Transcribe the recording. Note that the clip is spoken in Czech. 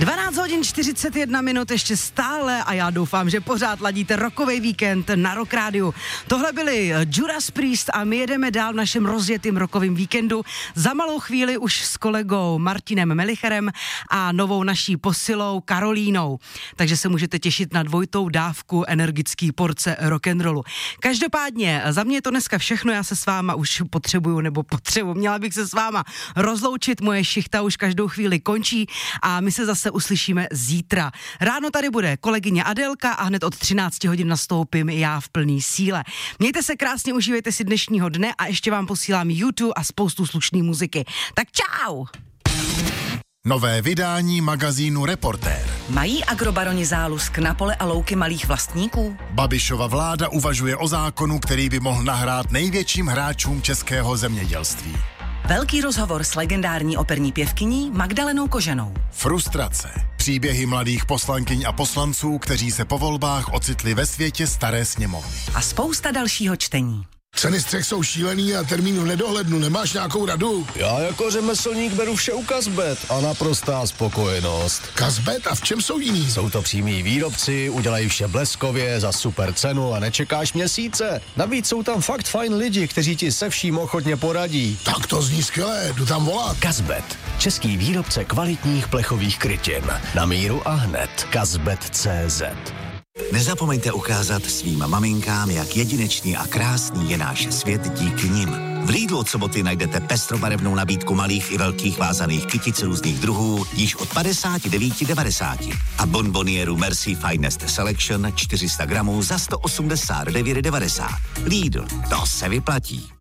12 hodin 41 minut ještě stále a já doufám, že pořád ladíte rockový víkend na Rock Rádiu. Tohle byli Judas Priest a my jedeme dál v našem rozjetým rockovým víkendu. Za malou chvíli už s kolegou Martinem Melicherem a novou naší posilou Karolínou. Takže se můžete těšit na dvojitou dávku energický porce rock'n'rollu. Každopádně za mě je to dneska všechno, já se s váma už měla bych se s váma rozloučit, moje šichta už každou chvíli končí a my se zase uslyšíme zítra. Ráno tady bude kolegyně Adelka a hned od 13 hodin nastoupím já v plný síle. Mějte se krásně, užívejte si dnešního dne a ještě vám posílám YouTube a spoustu slušné muziky. Tak čau! Nové vydání magazínu Reportér. Mají agrobaroni zálusk na pole a louky malých vlastníků? Babišova vláda uvažuje o zákonu, který by mohl nahrát největším hráčům českého zemědělství. Velký rozhovor s legendární operní pěvkyní Magdalenou Koženou. Frustrace. Příběhy mladých poslankyň a poslanců, kteří se po volbách ocitli ve světě staré sněmovny. A spousta dalšího čtení. Ceny střech jsou šílený a termín v nedohlednu. Nemáš nějakou radu? Já jako řemeslník beru vše u Kazbet a naprostá spokojenost. Kazbet? A v čem jsou jiný? Jsou to přímí výrobci, udělají vše bleskově, za super cenu a nečekáš měsíce. Navíc jsou tam fakt fajn lidi, kteří ti se vším ochotně poradí. Tak to zní skvěle, jdu tam volat. Kazbet, český výrobce kvalitních plechových krytin. Na míru a hned. Kazbet.cz. Nezapomeňte ukázat svým maminkám, jak jedinečný a krásný je náš svět díky nim. V Lidlu od soboty najdete pestrobarevnou nabídku malých i velkých vázaných kytic různých druhů již od 59,90 a bonbonieru Merci Finest Selection 400 gramů za 189,90. Lidl, to se vyplatí.